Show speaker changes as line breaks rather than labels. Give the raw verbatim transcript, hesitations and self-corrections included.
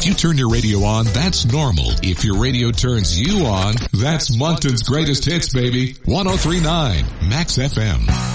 If you turn your radio on, that's normal. If your radio turns you on, that's Moncton's greatest hits, baby. one oh three point nine Max F M.